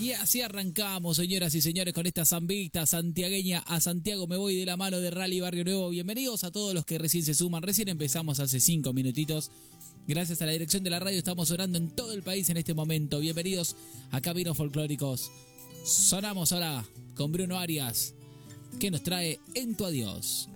Y así arrancamos, señoras y señores, con esta zambita santiagueña. A Santiago me voy de la mano de Rally Barrio Nuevo. Bienvenidos a todos los que recién se suman. Recién empezamos hace 5 minutitos. Gracias a la dirección de la radio estamos sonando en todo el país en este momento. Bienvenidos a Caminos Folclóricos. Sonamos ahora con Bruno Arias, que nos trae En tu adiós.